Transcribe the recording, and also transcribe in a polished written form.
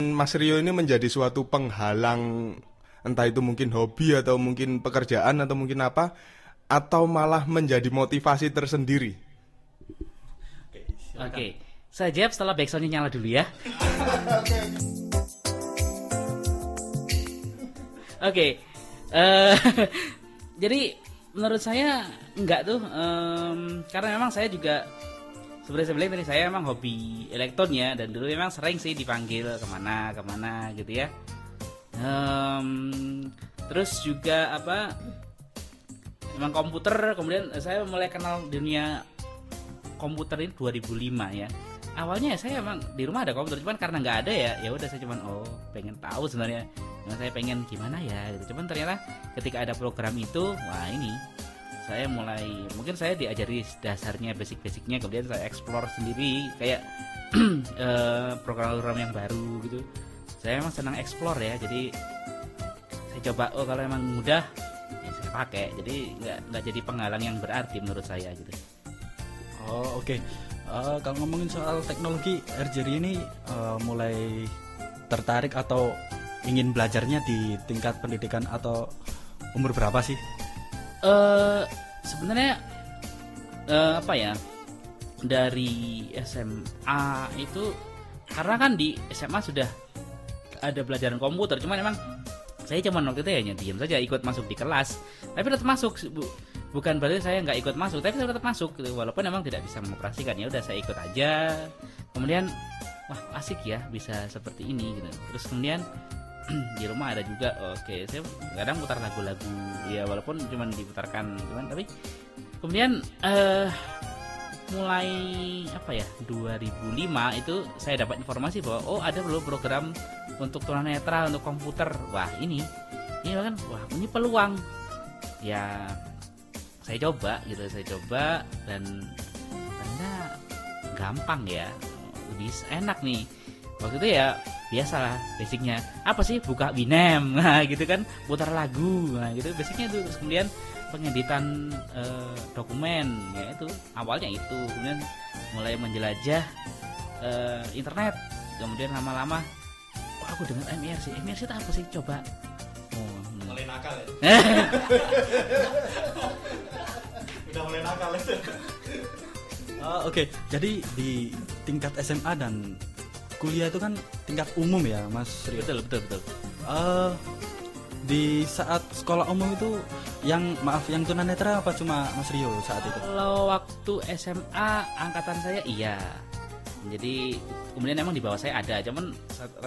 Mas Rio ini menjadi suatu penghalang, entah itu mungkin hobi atau mungkin pekerjaan atau mungkin apa, atau malah menjadi motivasi tersendiri? Oke, saya jawab setelah backsoundnya nyala dulu ya. Oke, jadi menurut saya enggak tuh, karena memang saya juga sebenarnya tadi saya memang hobi elektron ya, dan dulu memang sering sih dipanggil kemana gitu ya. Terus juga memang komputer, kemudian saya mulai kenal dunia komputer ini 2005 ya. Awalnya saya emang di rumah ada komputer, cuman karena nggak ada ya udah saya cuman pengen tahu sebenarnya. Nah, saya pengen gimana ya gitu. Cuman ternyata ketika ada program itu, wah ini saya mulai, mungkin saya diajari dasarnya, basic-basicnya, kemudian saya explore sendiri kayak program-program yang baru gitu. Saya emang senang explore ya, jadi saya coba kalau emang mudah ya saya pakai, jadi nggak jadi penghalang yang berarti menurut saya gitu. Oke. Kalau ngomongin soal teknologi, Jerry ini mulai tertarik atau ingin belajarnya di tingkat pendidikan atau umur berapa sih? Sebenarnya dari SMA itu, karena kan di SMA sudah ada pelajaran komputer, cuman emang saya cuman waktu itu hanya diam saja, ikut masuk di kelas, tapi tetap masuk, bukan berarti saya nggak ikut masuk, tapi saya tetap masuk gitu, walaupun emang tidak bisa mengoperasikan, ya udah saya ikut aja. Kemudian wah asik ya bisa seperti ini gitu. Terus kemudian di rumah ada juga, saya kadang putar lagu-lagu ya, walaupun cuman diputarkan cuman, tapi kemudian mulai 2005 itu saya dapat informasi bahwa ada loh program untuk tunanetra, untuk komputer. Wah ini kan, wah ini peluang ya. Saya coba dan ternyata gampang ya, lebih enak nih. Waktu itu ya biasalah basicnya, apa sih, buka Winem, nah gitu kan, putar lagu, nah gitu basicnya itu. Terus kemudian pengeditan dokumen, ya itu awalnya itu. Kemudian mulai menjelajah internet, kemudian lama-lama aku dengar MIRC itu apa sih, coba. Mulai nakal ya. Udah mulai nakal ya. Oke, jadi di tingkat SMA dan kuliah itu kan tingkat umum ya, Mas Rio? Betul. Di saat sekolah umum itu yang tunanetra apa cuma Mas Rio saat itu? Kalau waktu SMA angkatan saya iya. Jadi kemudian emang di bawah saya ada, cuman